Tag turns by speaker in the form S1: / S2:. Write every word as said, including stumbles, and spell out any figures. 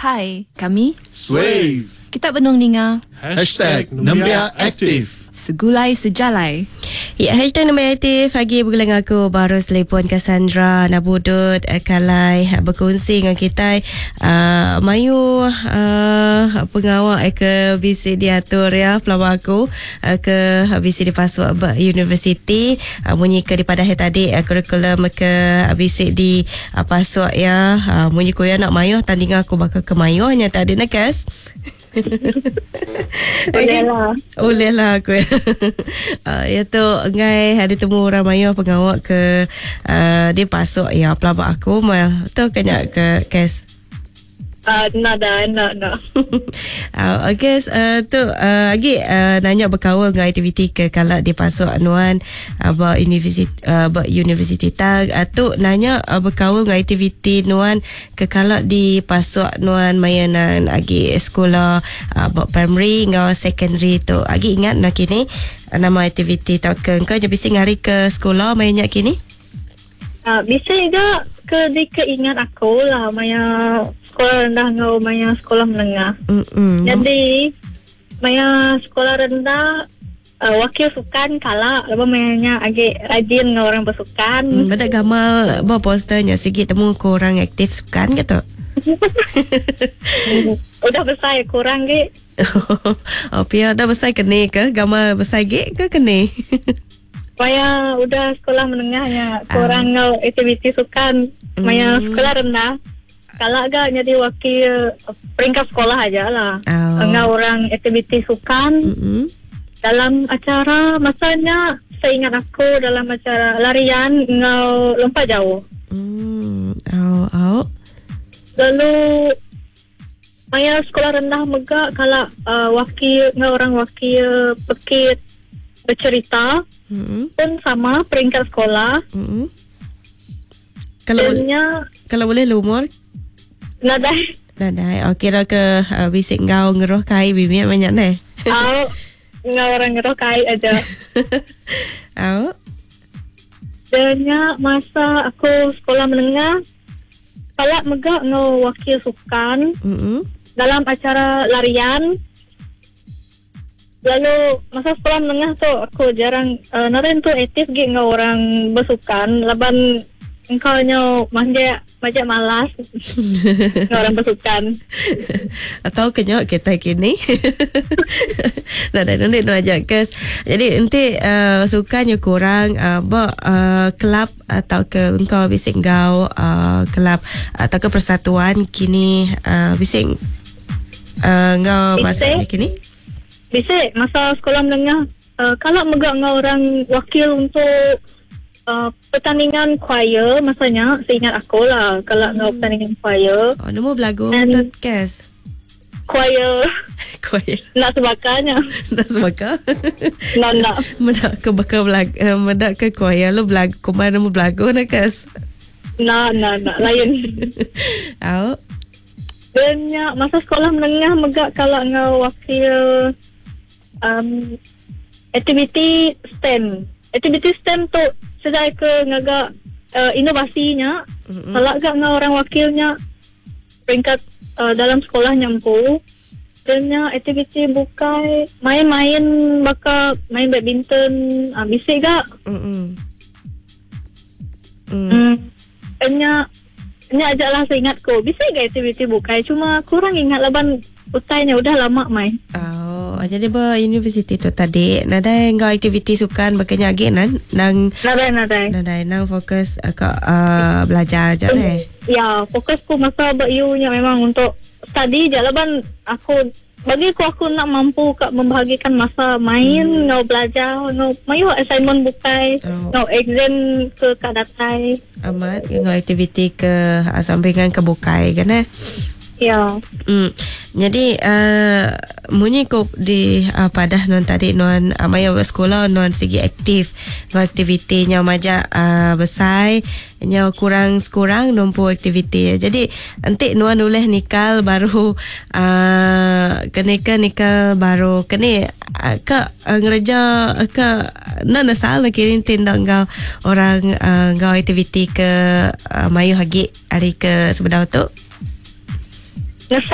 S1: Hai, kami
S2: Swave.
S1: Kita Benung Ninga
S2: Hashtag Nembia Aktif.
S1: Segulai Sejalai.
S3: Ya, hashtag nama aktif Pagi bergula dengan aku baru telepon Cassandra Nabudut uh, Kalai uh, berkongsi dengan kita uh, Mayu uh, pengawal uh, ke bisi diatur ya pelawak aku uh, ke bisi di Pasua University uh, munyi ke daripada hari tadi uh, kurikulum ke bisi di uh, Pasua ya uh, munyi ko ya nak mayu tandingan aku bakal ke mayu hanya tak ada nakas.
S4: Boleh lah.
S3: Boleh lah aku. uh, ya tu ngai ada temu orang mayu pengawal ke uh, dia pasuk ya pelabak aku mah tu kanyak ke kes.
S4: Uh, nak dah, nak, nak.
S3: uh, okay, uh, tu uh, lagi uh, nanya berkawal dengan aktiviti ke kalau di pasuk anuan uh, ber universiti uh, ber universiti tag atau uh, nanya uh, berkawal dengan aktiviti nuan ke kalau di pasuk nuan mayanan lagi sekolah uh, ber primary dengan secondary tu lagi ingat nak kini uh, nama aktiviti tak ke kau je bisi ngari ke sekolah mayannya kini
S4: Uh, bisa juga ke di keingat aku lah maya sekolah rendah ngau maya sekolah menengah.
S3: Mm-mm.
S4: Jadi maya sekolah rendah uh, wakil sukan kalah lepas mayanya agak rajin ngau orang bersukan.
S3: Hmm, Badak gamal bawa posternya sikit temu ke orang aktif sukan gitu.
S4: Udah besar kurang ke?
S3: Oh, pia dah besar kene ke? Gamal besar ge ke kene?
S4: Maya udah sekolah menengahnya kurang ngau aktiviti sukan. Maya
S3: Mm.
S4: sekolah rendah kalah agak jadi wakil uh, peringkat sekolah aja lah.
S3: Oh.
S4: Ngau orang aktiviti sukan.
S3: Mm-hmm.
S4: Dalam acara masanya saya ingat aku dalam acara larian ngau lompat jauh.
S3: Hmm. Oh, oh.
S4: Lalu maya sekolah rendah megak kalau uh, wakil ngau orang wakil pekit bercerita
S3: Mm-hmm.
S4: pun sama peringkat sekolah.
S3: Mm-hmm. Kalau boleh,
S4: Dannya
S3: kalau boleh lumur.
S4: nadai
S3: Dah dah. Okey dah ke uh, bisik ngau ngeroh kai bimi banyak nah.
S4: au ngau orang ngeroh kai aja.
S3: Oh.
S4: Dannya masa aku sekolah menengah kalau megak ngau wakil sukan
S3: Mm-hmm.
S4: dalam acara larian. Lalu masa sekolah menengah tu aku jarang uh, naren tu aktif gig dengan orang bersukan. Laban engkau nyo manja majak malas dengan orang bersukan.
S3: Atau kenyok kita kini. Dah dah nanti nak ajak kes. Jadi nanti uh, sukanya kurang uh, ba uh, kelab atau ke engkau bising gau uh, kelab atau ke persatuan kini uh, bising uh, ngau masa
S4: Bising.
S3: kini.
S4: Bisa masa sekolah menengah uh, kalau megak dengan orang wakil untuk uh, pertandingan choir masanya seingat aku lah kalau ngau pertandingan choir.
S3: Oh, nombor belagu
S4: And-
S3: betul kes.
S4: Choir
S3: Choir.
S4: nak sebagainya.
S3: Dah sebaka.
S4: Nak nak.
S3: Medak ke bakal belag, uh, medak ke choir lu belag, kumar nombor belagu nak kes.
S4: Nak nak nak lain.
S3: Oh.
S4: Banyak masa sekolah menengah megak kalau ngau wakil um, aktiviti STEM. Aktiviti STEM tu sejak ke ngagak uh, inovasinya.
S3: Mm-mm.
S4: Kalau agak ngau orang wakilnya peringkat uh, dalam sekolah nyampu. Dan aktiviti bukai main-main bakal main badminton uh, bisik gak.
S3: Mm-mm. Mm.
S4: Hmm. Enya enya ajaklah saya ingatku. Bisik gak aktiviti bukai cuma kurang ingat laban utainya udah lama main.
S3: Oh, jadi ba universiti tu tadi nada engkau aktiviti sukan bakanya lagi nan nang
S4: Nadai nadai.
S3: nada nang fokus uh, ke uh, belajar aja eh.
S4: Ya, fokusku masa ber-U-nya memang untuk study je. Laban aku bagi aku aku nak mampu kak membahagikan masa main, hmm. ngau belajar, ngau mayu assignment bukai,
S3: Oh.
S4: ngau exam ke kak datai.
S3: Amat engkau aktiviti ke uh, sampingan ke bukai kan eh.
S4: Ya.
S3: Hmm. Jadi uh, munyi ko di uh, padah non tadi non uh, maya sekolah non segi aktif no aktivitinya maja uh, besar nya kurang kurang nompo aktiviti. Jadi nanti nuan oleh nikal baru uh, kene ke nikal baru kene uh, ke uh, ngereja ke nana sal kirin tindang ngau orang uh, ngau aktiviti ke uh, mayu hagi hari ke sebenar tu.